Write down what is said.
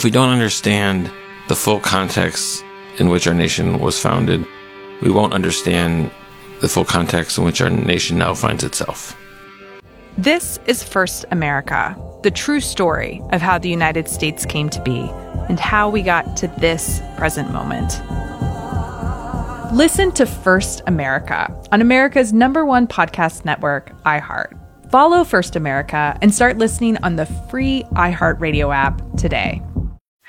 we don't understand the full context in which our nation was founded, we won't understand the full context in which our nation now finds itself. This is First America, the true story of how the United States came to be and how we got to this present moment. Listen to First America on America's #1 podcast network, iHeart. Follow First America and start listening on the free iHeartRadio app today.